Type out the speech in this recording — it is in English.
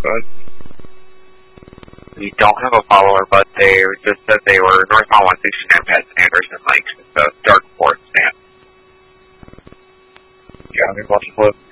but We don't have a follower, but they just said they were northbound 169 past Anderson Lakes. It's a dark forest stand. yeah, I think we'll have to flip.